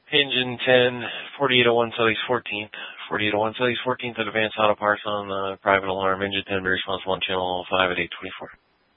Engine 10, 4801 Southeast 14th. 4801 Southeast 14th at Advanced Auto Parts on the private alarm. Engine 10, be responsible on channel 5 at 824.